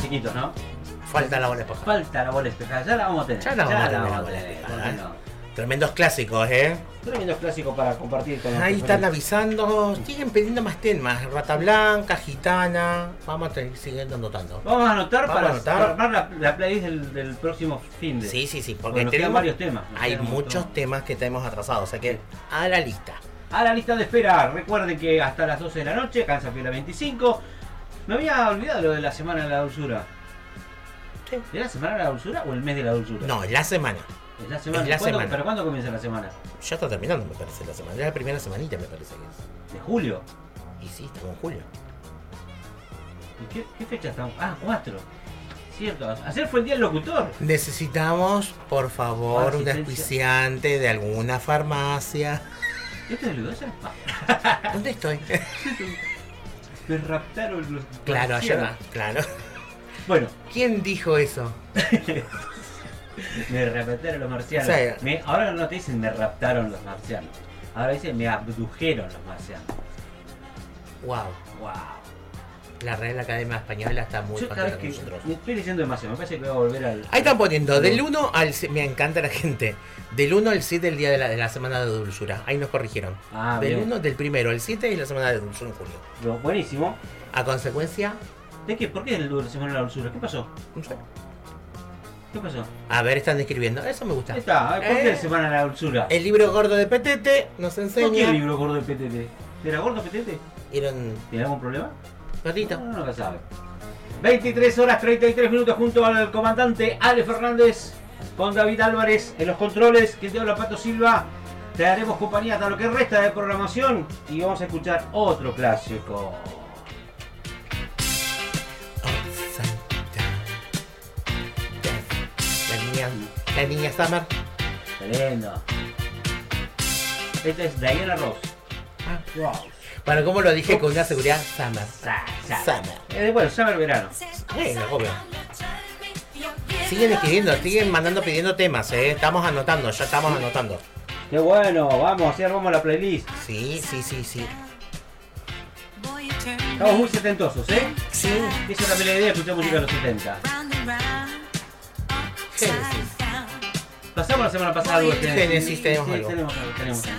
chiquitos, ¿no? Falta la bola espejada. Falta la bola espejada, ya la vamos a tener. Ya la vamos a tener, la ¿por bola qué espejada, no? Tremendos clásicos, Tremendos clásicos para compartir con los Ahí están avisando, siguen pidiendo más temas. Rata Blanca, Gitana. Vamos a seguir siguiendo anotando. Vamos a anotar Vamos a anotar. para armar la playlist del próximo fin de. Sí, porque Porque nos quedan tenemos varios temas. Hay muchos temas que tenemos atrasados, o sea que a la lista. A la lista de espera, recuerden que hasta las 12 de la noche, Cansa Fiela 25. Me había olvidado lo de la semana de la dulzura. Sí. ¿Es la semana de la dulzura o el mes de la dulzura? No, la semana. Es la semana. Es la semana. ¿Pero cuándo comienza la semana? Ya está terminando, me parece, la semana. Es la primera semanita, me parece que ¿De julio? es. Y sí, estamos en julio. ¿Y qué fecha estamos? 4. Cierto, ayer fue el día del locutor. Necesitamos, por favor, un Asistencia. auspiciante de alguna farmacia. ¿Esto es Ludosa? ¿Dónde estoy? Me raptaron los. Claro, allá marcianos. va, claro. Bueno, ¿Quién dijo eso? me raptaron los marcianos. O sea, Ahora no te dicen me raptaron los marcianos. Ahora dicen me abdujeron los marcianos. Wow. Wow. La Real Academia Española está muy Yo cada vez contenta con que nosotros. me estoy diciendo demasiado, me parece que voy a volver al. Ahí están poniendo del 1 al 7. Me encanta la gente. Del 1 al 7 el día de la semana de dulzura. Ahí nos corrigieron. Ah, del bien. 1, del primero al 7 es la semana de dulzura en julio. Buenísimo. A consecuencia, ¿De qué? ¿Por qué el semana de la dulzura? ¿Qué pasó? no sé. ¿Qué pasó? A ver, están describiendo. Eso me gusta. Ahí está, ¿por qué semana de la dulzura? El libro gordo de Petete nos enseña. ¿Por qué el libro gordo de PTT? ¿Era gordo PTT? Eran ¿Tiene algún problema? gatito. No lo sabe. 23 horas 33 minutos junto al comandante Ale Fernández con David Álvarez en los controles. Quien te habla, Pato Silva. Te daremos compañía hasta lo que resta de programación y vamos a escuchar otro clásico. Oh, Santa. La niña Summer. Tremendo. Esta es Diana Ross. Wow. Bueno, como lo dije con una seguridad, Summer. Summer. Bueno, Summer verano. Bueno, obvio. Siguen escribiendo, siguen mandando pidiendo temas, Estamos anotando, ya estamos anotando. Qué bueno, vamos, así armamos la playlist. Sí. Estamos muy setentosos, Sí. Esa es también la idea de escuchar música de los 70. Génesis. Pasamos la semana pasada algo de Génesis, tenemos algo. Tenemos algo.